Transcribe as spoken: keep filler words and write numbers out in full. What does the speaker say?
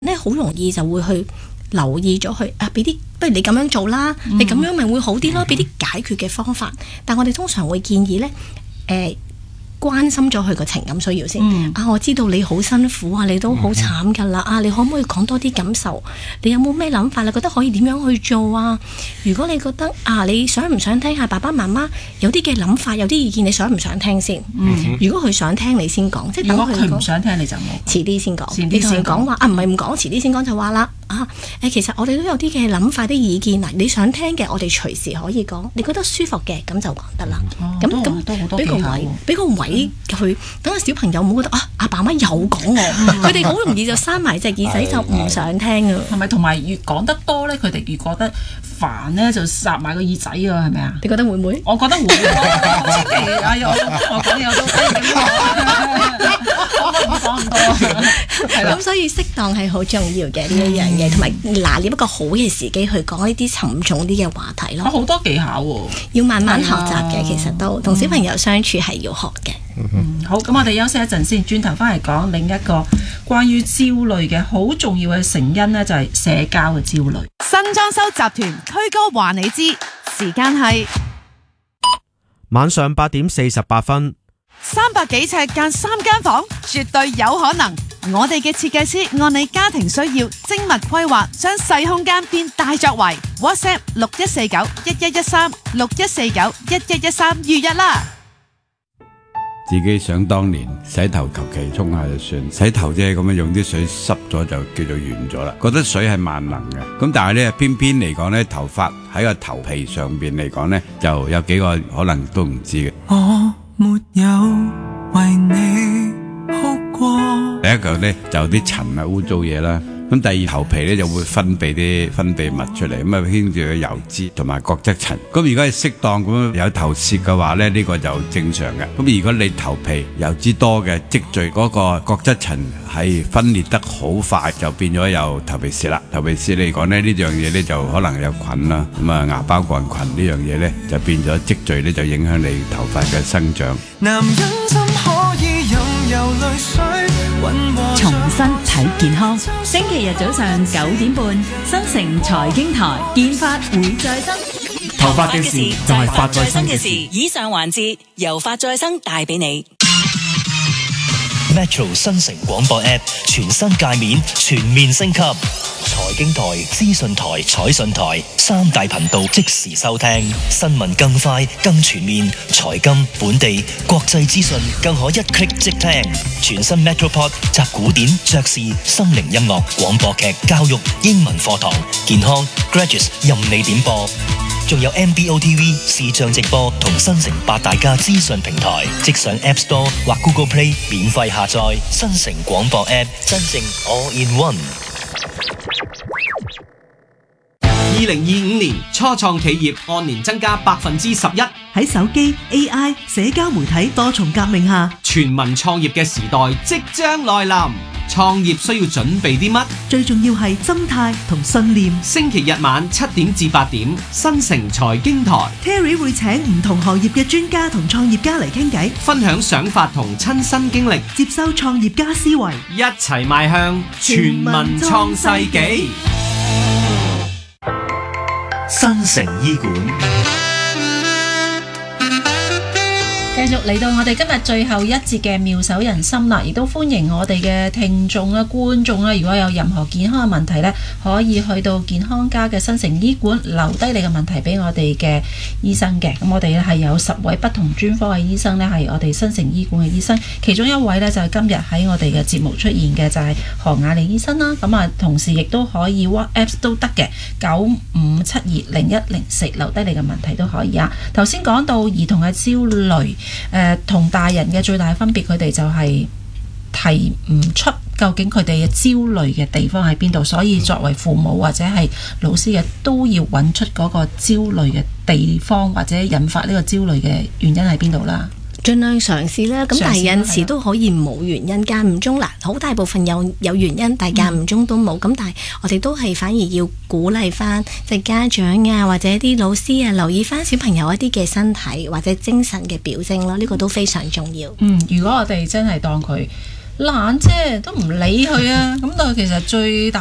咧好容易就會去留意咗佢啊，俾啲不如你咁樣做啦，嗯、你咁樣咪會好啲咯，俾啲解決嘅方法。但我哋通常會建議咧，誒、呃。關心咗佢個情感需要先、嗯、啊！我知道你好辛苦啊，你都好慘噶啦啊！你可唔可以講多啲感受？你有冇咩諗法？你覺得可以點樣去做啊？如果你覺得啊，你想唔想聽下爸爸媽媽有啲嘅諗法，有啲意見，你想唔想聽先？嗯、如果佢想聽，你先講。即係等佢。如果佢唔想聽，你就冇。遲啲先講。你同佢講話啊，唔係唔講，遲啲先講就話啦啊！誒，其實我哋都有啲嘅諗法、啲意見嗱，你想聽嘅，我哋隨時可以講。你覺得舒服嘅，咁就講得啦。咁咁俾個位，俾個位。佢等個小朋友唔好覺得啊，阿爸媽又講我，佢哋好容易就閂埋隻耳仔就唔想聽噶。係咪？同埋越講得多咧，佢哋越覺得煩咧，就霎埋個耳仔啊，係咪啊？你覺得會唔會？我覺得會。哎呀，我講嘢都我唔講咁多。係啦。咁所以適當係好重要嘅呢一樣嘢，同埋拿捏一個好嘅時機去講呢啲沉重啲嘅話題咯。好多技巧喎，要慢慢學習嘅，其實都同小朋友相處係要學嘅。嗯，好，咁我哋休息一陣先，轉頭翻嚟講另一個關於焦慮嘅好重要嘅成因呢，就係社交嘅焦慮。 新裝修集團推歌話你知，時間係晚上八點四十八分。 三百幾尺間三間房，絕對有可能。我哋嘅設計師按你家庭需要精密規劃，將細空間變大作為。WhatsApp 六一四九一一一三六一四九一一一三預約啦。 自己想當年洗頭求其沖下就算，洗頭啫咁樣用啲水濕咗就叫做完咗啦。覺得水係萬能嘅，咁但係咧偏偏嚟講咧，頭髮喺個頭皮上邊嚟講咧，就有幾個可能都唔知嘅。 我沒有為你哭過。 第一個咧就有啲塵啊污糟嘢啦。咁第二頭皮咧就會分泌啲分泌物出嚟，咁啊牽住個油脂同埋角質層。咁如果係適當咁有頭屑嘅話咧，呢個就正常嘅。咁如果你頭皮油脂多嘅積聚嗰個角質層係分裂得好快，就變咗有頭皮屑啦。頭皮屑嚟講咧，呢樣嘢咧就可能有菌啦。咁啊芽孢桿菌呢樣嘢咧就變咗積聚咧，就影響你頭髮嘅生長。 男人怎可以任由淚水重新睇健康，星期日早上九點半，新城財經台，健髮會再生。 頭髮嘅事就係髮再生嘅事。以上環節由髮再生帶俾你。 Metro 新城廣播 App 全新界面，全面升級。財經台、資訊台、彩訊台三大頻道即時收聽，新聞更快更全面，財金、本地、國際資訊更可一 click 即聽。全新 Metropod 集古典、爵士、心靈音樂、廣播劇、教育、英文課堂、健康、Graduates 任你點播。仲有 M B O T V 視像直播同新城八大家資訊平台，即上 App Store 或 Google Play 免費下載新城廣播 App， 真正 All in One。 二零二五年初創企業按年增加百分之十一， 喺手機、A I、社交媒體多重革命下， 全民創業嘅時代即將來臨。創業需要準備啲乜？ 最重要係心態同信念。 星期日晚七點至八點，新城財經台 Terry 會請唔同行業嘅專家同創業家嚟傾偈， 分享想法同親身經歷， 接收創業家思維， 一齊邁向全民創世紀。 新城醫館繼續嚟到我哋今日最後一節嘅妙手仁心啦，亦都歡迎我哋嘅聽眾啦、觀眾啦，如果有任何健康嘅問題呢，可以去到健康家嘅新城醫館留低你嘅問題俾我哋嘅醫生嘅。咁我哋咧係有十位不同專科嘅醫生呢，係我哋新城醫館嘅醫生，其中一位呢，就係今日喺我哋嘅節目出現嘅就係何雅莉醫生啦。咁啊，同時亦都可以 WhatsApp 都得嘅，九五七二零一零四留低你嘅問題都可以啊。頭先講到兒童嘅焦慮。誒同、呃、大人嘅最大分別，佢哋就係提唔出究竟佢哋嘅焦慮嘅地方喺邊度，所以作為父母或者係老師嘅都要揾出嗰個焦慮嘅地方，或者引發呢個焦慮嘅原因喺邊度啦。 盡量嘗試啦，咁但係有陣時都可以冇原因，間唔中嗱，好大部分有有原因，但係間唔中都冇。咁、嗯、但係我哋都係反而要鼓勵翻，即係家長啊或者啲老師啊，留意翻小朋友一啲嘅身體或者精神嘅表徵咯，呢、這個都非常重要。 嗯，如果我哋真係當佢懶啫，都唔理佢啊。咁但係其實最大